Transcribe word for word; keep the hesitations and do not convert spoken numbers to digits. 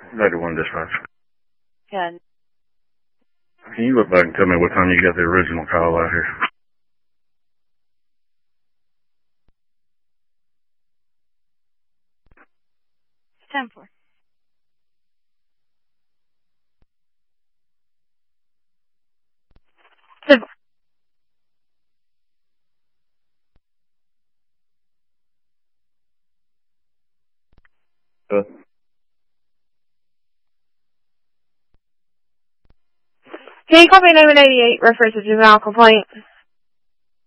ninety-one dispatch. ten. Can you look back and tell me what time you got the original call out here? ten four. ten four. Uh, Can you call me nine eighty-eight reference to juvenile complaint?